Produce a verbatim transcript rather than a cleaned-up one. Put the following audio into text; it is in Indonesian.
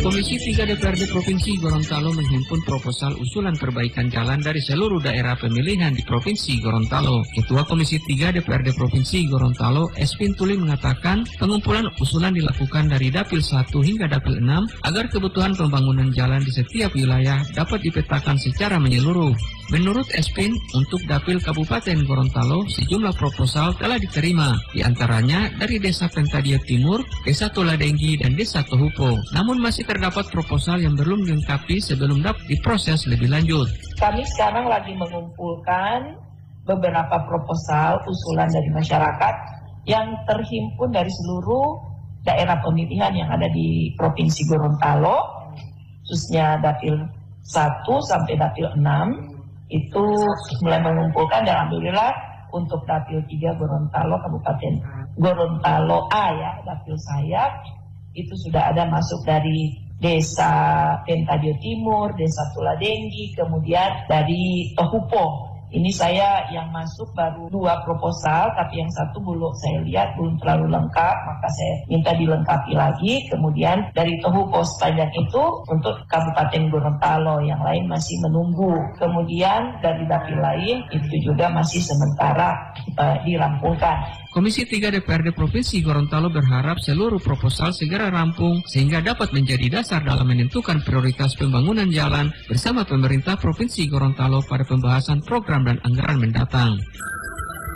Komisi tiga D P R D Provinsi Gorontalo menghimpun proposal usulan perbaikan jalan dari seluruh daerah pemilihan di Provinsi Gorontalo. Ketua Komisi tiga D P R D Provinsi Gorontalo, Espin Tuli mengatakan pengumpulan usulan dilakukan dari Dapil satu hingga Dapil enam agar kebutuhan pembangunan jalan di setiap wilayah dapat dipetakan secara menyeluruh. Menurut Espin, untuk Dapil Kabupaten Gorontalo, sejumlah proposal telah diterima, di antaranya dari Desa Pentadio Timur, Desa Tuladenggi, dan Desa Tohupo. Namun masih terdapat proposal yang belum dilengkapi sebelum dapat diproses lebih lanjut. Kami sekarang lagi mengumpulkan beberapa proposal usulan dari masyarakat yang terhimpun dari seluruh daerah pemilihan yang ada di Provinsi Gorontalo, khususnya Dapil satu sampai Dapil enam. Itu mulai mengumpulkan dan alhamdulillah untuk Dapil tiga Gorontalo, Kabupaten Gorontalo A ya, Dapil saya, itu sudah ada masuk dari Desa Pentadio Timur, Desa Tuladenggi, kemudian dari Tohupo. Ini saya yang masuk baru dua proposal, tapi yang satu belum saya lihat belum terlalu lengkap, maka saya minta dilengkapi lagi. Kemudian dari Tohupo sepanjang itu untuk Kabupaten Gorontalo, yang lain masih menunggu. Kemudian dari dapil lain itu juga masih sementara uh, dirampungkan. Komisi tiga D P R D Provinsi Gorontalo berharap seluruh proposal segera rampung sehingga dapat menjadi dasar dalam menentukan prioritas pembangunan jalan bersama pemerintah Provinsi Gorontalo pada pembahasan program dan anggaran mendatang.